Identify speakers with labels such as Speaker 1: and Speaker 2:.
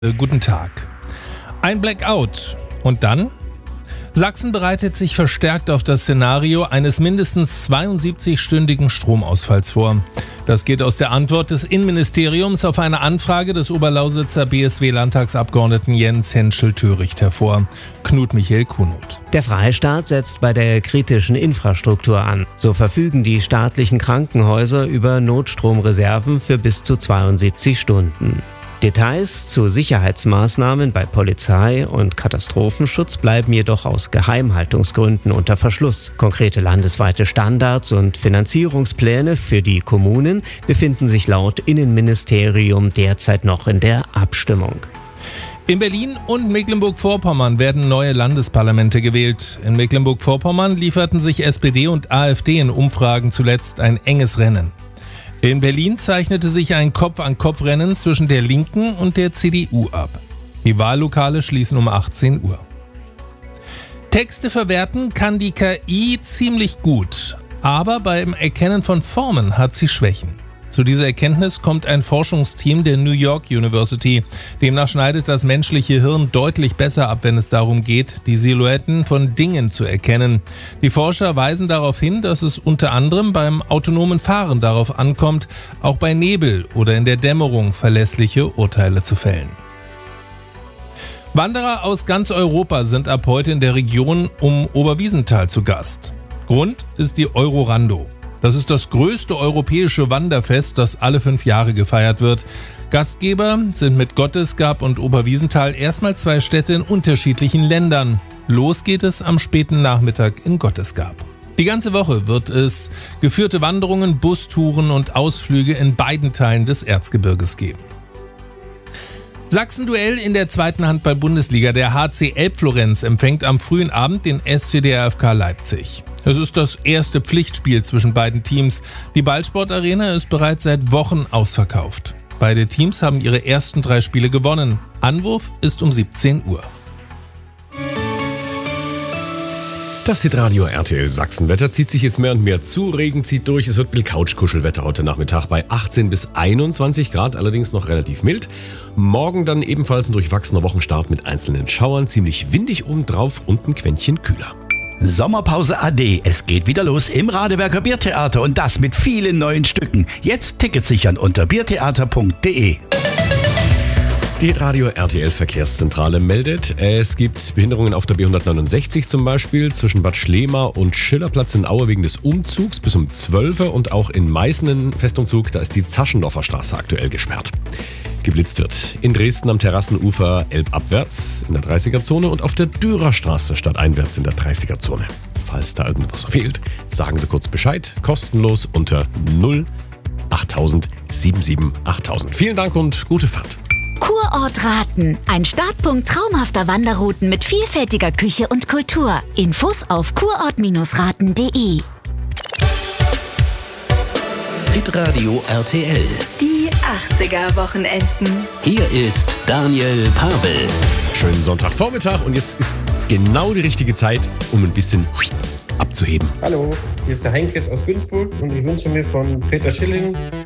Speaker 1: Guten Tag. Ein Blackout. Und dann? Sachsen bereitet sich verstärkt auf das Szenario eines mindestens 72-stündigen Stromausfalls vor. Das geht aus der Antwort des Innenministeriums auf eine Anfrage des Oberlausitzer BSW-Landtagsabgeordneten Jens Henschel-Töricht hervor. Knut Michael Kunut.
Speaker 2: Der Freistaat setzt bei der kritischen Infrastruktur an. So verfügen die staatlichen Krankenhäuser über Notstromreserven für bis zu 72 Stunden. Details zu Sicherheitsmaßnahmen bei Polizei und Katastrophenschutz bleiben jedoch aus Geheimhaltungsgründen unter Verschluss. Konkrete landesweite Standards und Finanzierungspläne für die Kommunen befinden sich laut Innenministerium derzeit noch in der Abstimmung.
Speaker 1: In Berlin und Mecklenburg-Vorpommern werden neue Landesparlamente gewählt. In Mecklenburg-Vorpommern lieferten sich SPD und AfD in Umfragen zuletzt ein enges Rennen. In Berlin zeichnete sich ein Kopf-an-Kopf-Rennen zwischen der Linken und der CDU ab. Die Wahllokale schließen um 18 Uhr. Texte verwerten kann die KI ziemlich gut, aber beim Erkennen von Formen hat sie Schwächen. Zu dieser Erkenntnis kommt ein Forschungsteam der New York University. Demnach schneidet das menschliche Hirn deutlich besser ab, wenn es darum geht, die Silhouetten von Dingen zu erkennen. Die Forscher weisen darauf hin, dass es unter anderem beim autonomen Fahren darauf ankommt, auch bei Nebel oder in der Dämmerung verlässliche Urteile zu fällen. Wanderer aus ganz Europa sind ab heute in der Region um Oberwiesenthal zu Gast. Grund ist die Eurorando. Das ist das größte europäische Wanderfest, das alle 5 Jahre gefeiert wird. Gastgeber sind mit Gottesgab und Oberwiesenthal erstmal 2 Städte in unterschiedlichen Ländern. Los geht es am späten Nachmittag in Gottesgab. Die ganze Woche wird es geführte Wanderungen, Bustouren und Ausflüge in beiden Teilen des Erzgebirges geben. Sachsen-Duell in der 2. Handball-Bundesliga. Der HC Elbflorenz empfängt am frühen Abend den SC DRFK Leipzig. Es ist das erste Pflichtspiel zwischen beiden Teams. Die Ballsport-Arena ist bereits seit Wochen ausverkauft. Beide Teams haben ihre ersten 3 Spiele gewonnen. Anwurf ist um 17 Uhr.
Speaker 3: Das Hitradio RTL Sachsenwetter zieht sich jetzt mehr und mehr zu. Regen zieht durch. Es wird Couch-Kuschelwetter heute Nachmittag bei 18 bis 21 Grad, allerdings noch relativ mild. Morgen dann ebenfalls ein durchwachsener Wochenstart mit einzelnen Schauern. Ziemlich windig obendrauf und ein Quäntchen kühler.
Speaker 4: Sommerpause AD. Es geht wieder los im Radeberger Biertheater und das mit vielen neuen Stücken. Jetzt Tickets sichern unter biertheater.de.
Speaker 3: Die Hitradio RTL Verkehrszentrale meldet, es gibt Behinderungen auf der B169 zum Beispiel zwischen Bad Schlema und Schillerplatz in Aue wegen des Umzugs bis um 12 Uhr und auch in Meißen im Festumzug, da ist die Zaschendorfer Straße aktuell gesperrt. Geblitzt wird in Dresden am Terrassenufer elbabwärts in der 30er-Zone und auf der Dürerstraße stadteinwärts in der 30er-Zone. Falls da irgendwas fehlt, sagen Sie kurz Bescheid, kostenlos unter 08000 77 8000. Vielen Dank und gute Fahrt.
Speaker 5: Kurort Raten. Ein Startpunkt traumhafter Wanderrouten mit vielfältiger Küche und Kultur. Infos auf kurort-raten.de.
Speaker 4: Hitradio RTL.
Speaker 6: Die 80er-Wochenenden.
Speaker 4: Hier ist Daniel Pavel.
Speaker 3: Schönen Sonntagvormittag und jetzt ist genau die richtige Zeit, um ein bisschen abzuheben.
Speaker 7: Hallo, hier ist der Heinkes aus Günzburg und ich wünsche mir von Peter Schilling